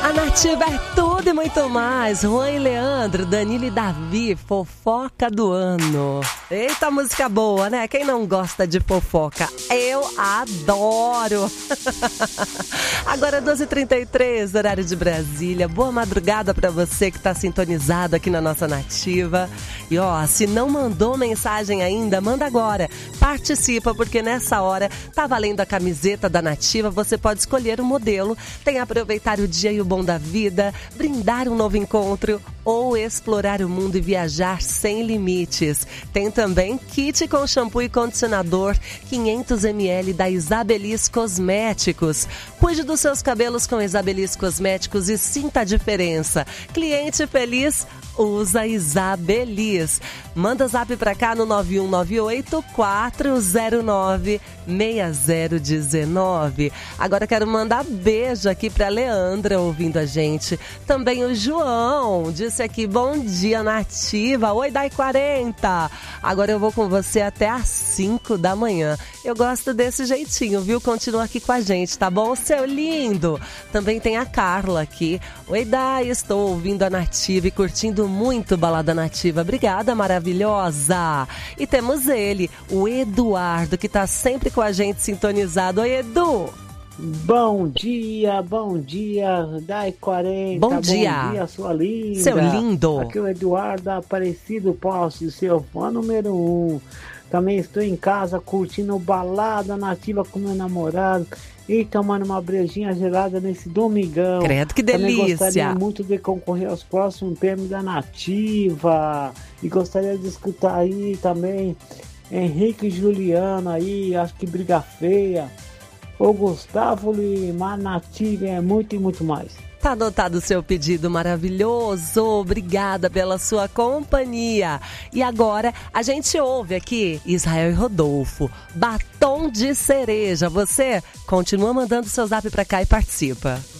A Nativa é tudo e muito mais. Juan e Leandro, Danilo e Davi, fofoca do ano. Eita, música boa, né? Quem não gosta de fofoca? Eu adoro. Agora 12h33, horário de Brasília. Boa madrugada pra você que tá sintonizado aqui na nossa Nativa. E ó, se não mandou mensagem ainda, manda agora. Participa, porque nessa hora tá valendo a camiseta da Nativa. Você pode escolher o modelo. Tem aproveitar o dia e o bom da vida, brindar um novo encontro ou explorar o mundo e viajar sem limites. Tem também kit com shampoo e condicionador 500 ml da Isabelis Cosméticos. Cuide dos seus cabelos com Isabelis Cosméticos e sinta a diferença. Cliente feliz, usa Isabelis. Manda zap pra cá no 9198-409-6019. Agora quero mandar beijo aqui pra Leandra ouvindo a gente. Também o João disse aqui, bom dia Nativa. Oi, Dai 40. Agora eu vou com você até às 5 da manhã. Eu gosto desse jeitinho, viu? Continua aqui com a gente, tá bom? Seu lindo. Também tem a Carla aqui. Oi, Dai, estou ouvindo a Nativa e curtindo muito Balada Nativa. Obrigada, maravilhosa. E temos ele, o Eduardo, que tá sempre com a gente sintonizado. Oi, Edu. Bom dia, Dai 40. Bom dia, sua linda. Seu lindo. Aqui é o Eduardo Aparecido Posse, seu fã número 1. Também estou em casa curtindo Balada Nativa com meu namorado e tomando uma brejinha gelada nesse domingão. Credo, que delícia. Também gostaria muito de concorrer aos próximos prêmios da Nativa. E gostaria de escutar aí também Henrique e Juliana aí, acho que Briga Feia. O Gustavo Lima, Nativa é muito e muito mais. Tá anotado o seu pedido maravilhoso. Obrigada pela sua companhia. E agora a gente ouve aqui Israel e Rodolfo, Batom de Cereja. Você continua mandando seu zap pra cá e participa.